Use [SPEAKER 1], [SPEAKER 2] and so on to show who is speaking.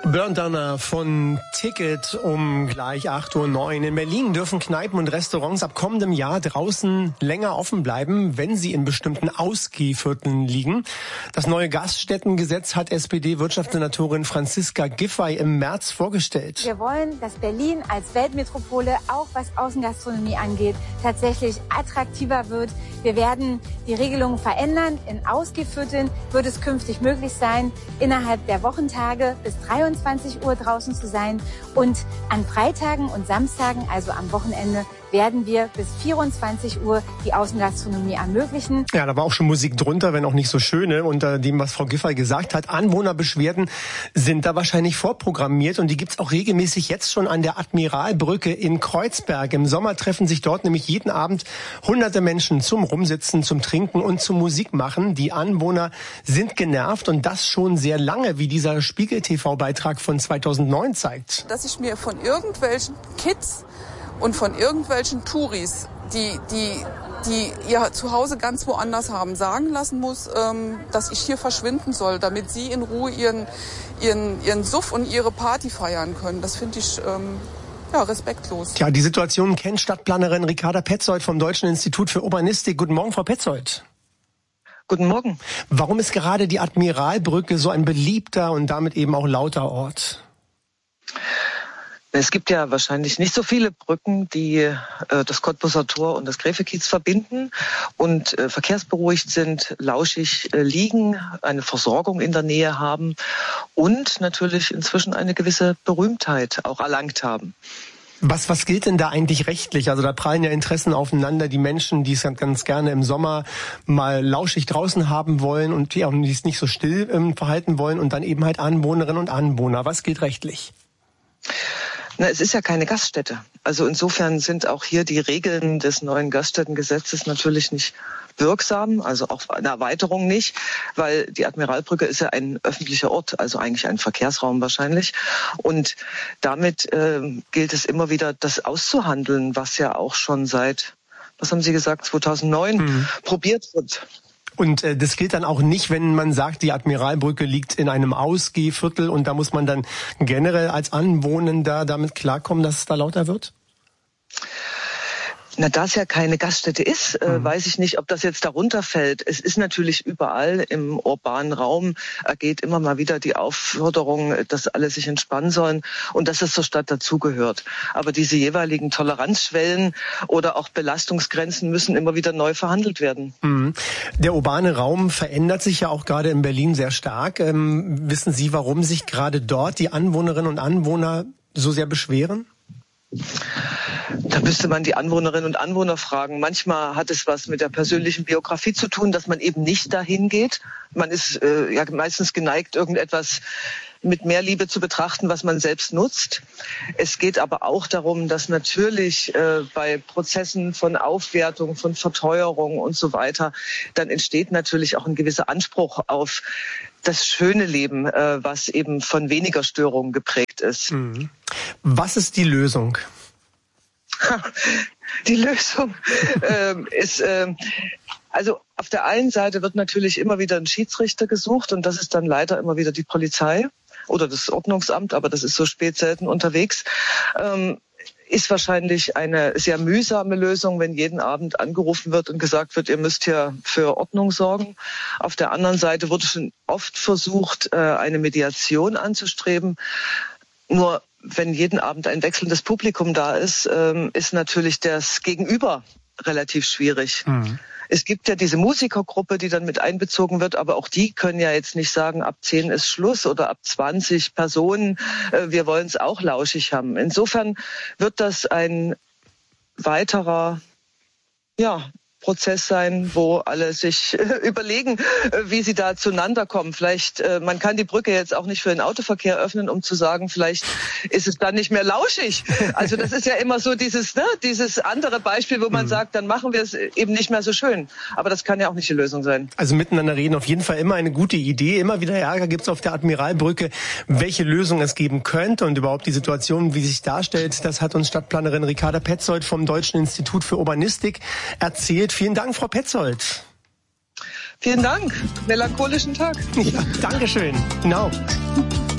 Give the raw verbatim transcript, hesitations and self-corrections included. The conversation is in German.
[SPEAKER 1] Burn Donner von Ticket um gleich acht Uhr neun. In Berlin dürfen Kneipen und Restaurants ab kommendem Jahr draußen länger offen bleiben, wenn sie in bestimmten Ausgehvierteln liegen. Das neue Gaststättengesetz hat S P D-Wirtschaftssenatorin Franziska Giffey im März vorgestellt.
[SPEAKER 2] Wir wollen, dass Berlin als Weltmetropole, auch was Außengastronomie angeht, tatsächlich attraktiver wird. Wir werden die Regelungen verändern. In Ausgehvierteln wird es künftig möglich sein, innerhalb der Wochentage bis dreiundzwanzig Uhr draußen zu sein. Und an Freitagen und Samstagen, also am Wochenende, werden wir bis vierundzwanzig Uhr die Außengastronomie ermöglichen.
[SPEAKER 1] Ja, da war auch schon Musik drunter, wenn auch nicht so schöne. Unter dem, was Frau Giffey gesagt hat, Anwohnerbeschwerden sind da wahrscheinlich vorprogrammiert. Und die gibt's auch regelmäßig jetzt schon an der Admiralbrücke in Kreuzberg. Im Sommer treffen sich dort nämlich jeden Abend hunderte Menschen zum Rumsitzen, zum Trinken und zum Musikmachen. Die Anwohner sind genervt und das schon sehr lange, wie dieser Spiegel-T V-Beitrag von zweitausendneun zeigt.
[SPEAKER 3] Dass ich mir von irgendwelchen Kids und von irgendwelchen Touris, die, die, die ihr Zuhause ganz woanders haben, sagen lassen muss, ähm, dass ich hier verschwinden soll, damit sie in Ruhe ihren, ihren, ihren Suff und ihre Party feiern können. Das finde ich ähm, ja, respektlos.
[SPEAKER 1] Ja, die Situation kennt Stadtplanerin Ricarda Petzold vom Deutschen Institut für Urbanistik. Guten Morgen, Frau Petzold.
[SPEAKER 4] Guten Morgen.
[SPEAKER 1] Warum ist gerade die Admiralbrücke so ein beliebter und damit eben auch lauter Ort?
[SPEAKER 4] Es gibt ja wahrscheinlich nicht so viele Brücken, die äh, das Cottbuser Tor und das Gräfekiez verbinden und äh, verkehrsberuhigt sind, lauschig äh, liegen, eine Versorgung in der Nähe haben und natürlich inzwischen eine gewisse Berühmtheit auch erlangt haben.
[SPEAKER 1] Was, was gilt denn da eigentlich rechtlich? Also da prallen ja Interessen aufeinander. Die Menschen, die es ganz gerne im Sommer mal lauschig draußen haben wollen und ja, die es nicht so still ähm, verhalten wollen und dann eben halt Anwohnerinnen und Anwohner. Was gilt rechtlich?
[SPEAKER 4] Na, es ist ja keine Gaststätte. Also insofern sind auch hier die Regeln des neuen Gaststättengesetzes natürlich nicht wirksam, also auch eine Erweiterung nicht, weil die Admiralbrücke ist ja ein öffentlicher Ort, also eigentlich ein Verkehrsraum wahrscheinlich. Und damit äh, gilt es immer wieder, das auszuhandeln, was ja auch schon seit, was haben Sie gesagt, zweitausendneun mhm. probiert wird.
[SPEAKER 1] Und äh, das gilt dann auch nicht, wenn man sagt, die Admiralbrücke liegt in einem Ausgehviertel und da muss man dann generell als Anwohnender damit klarkommen, dass es da lauter wird?
[SPEAKER 4] Na, da es ja keine Gaststätte ist, äh, mhm. weiß ich nicht, ob das jetzt darunter fällt. Es ist natürlich überall im urbanen Raum, ergeht immer mal wieder die Aufforderung, dass alle sich entspannen sollen und dass es zur Stadt dazugehört. Aber diese jeweiligen Toleranzschwellen oder auch Belastungsgrenzen müssen immer wieder neu verhandelt werden.
[SPEAKER 1] Mhm. Der urbane Raum verändert sich ja auch gerade in Berlin sehr stark. Ähm, wissen Sie, warum sich gerade dort die Anwohnerinnen und Anwohner so sehr beschweren?
[SPEAKER 4] Da müsste man die Anwohnerinnen und Anwohner fragen. Manchmal hat es was mit der persönlichen Biografie zu tun, dass man eben nicht dahin geht. Man ist äh, ja meistens geneigt, irgendetwas mit mehr Liebe zu betrachten, was man selbst nutzt. Es geht aber auch darum, dass natürlich äh, bei Prozessen von Aufwertung, von Verteuerung und so weiter, dann entsteht natürlich auch ein gewisser Anspruch auf das schöne Leben, äh, was eben von weniger Störungen geprägt ist.
[SPEAKER 1] Mhm. Was ist die Lösung?
[SPEAKER 4] Die Lösung ähm, ist, ähm, also auf der einen Seite wird natürlich immer wieder ein Schiedsrichter gesucht und das ist dann leider immer wieder die Polizei oder das Ordnungsamt, aber das ist so spät selten unterwegs. Ähm, ist wahrscheinlich eine sehr mühsame Lösung, wenn jeden Abend angerufen wird und gesagt wird, ihr müsst hier für Ordnung sorgen. Auf der anderen Seite wurde schon oft versucht, eine Mediation anzustreben. Nur wenn jeden Abend ein wechselndes Publikum da ist, ist natürlich das Gegenüber relativ schwierig. Mhm. Es gibt ja diese Musikergruppe, die dann mit einbezogen wird, aber auch die können ja jetzt nicht sagen, ab zehn ist Schluss oder ab zwanzig Personen, wir wollen es auch lauschig haben. Insofern wird das ein weiterer, ja, Prozess sein, wo alle sich äh, überlegen, äh, wie sie da zueinander kommen. Vielleicht, äh, man kann die Brücke jetzt auch nicht für den Autoverkehr öffnen, um zu sagen, vielleicht ist es dann nicht mehr lauschig. Also das ist ja immer so dieses, ne, dieses andere Beispiel, wo man mhm. sagt, dann machen wir es eben nicht mehr so schön. Aber das kann ja auch nicht die Lösung sein.
[SPEAKER 1] Also miteinander reden, auf jeden Fall immer eine gute Idee. Immer wieder Ärger gibt es auf der Admiralbrücke. Welche Lösung es geben könnte und überhaupt die Situation, wie sie sich darstellt, das hat uns Stadtplanerin Ricarda Petzold vom Deutschen Institut für Urbanistik erzählt. Vielen Dank, Frau Petzold.
[SPEAKER 4] Vielen Dank. Melancholischen Tag.
[SPEAKER 1] Ja, Dankeschön. Genau.